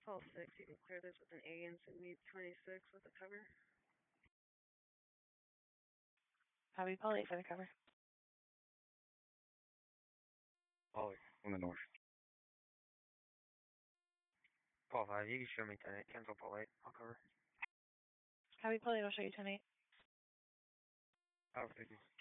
Paul 6, you can clear this with an A and send me 26 with the cover. Copy, Paul 8 for the cover. Paul 8 on the north. Paul 5, you can show me 10-8. Cancel Paul 8. I'll cover. Copy, Paul 8, I'll show you 10-8. Oh, 50.